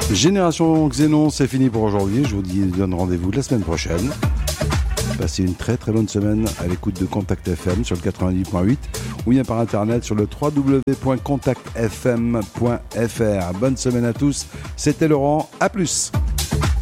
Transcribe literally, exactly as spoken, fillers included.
Génération Xénon, c'est fini pour aujourd'hui. Je vous dis, donne rendez-vous la semaine prochaine. Passez une très très bonne semaine à l'écoute de Contact F M sur le quatre-vingt-dix point huit ou bien par internet sur le w w w point contact f m point f r. Bonne semaine à tous. C'était Laurent. À plus.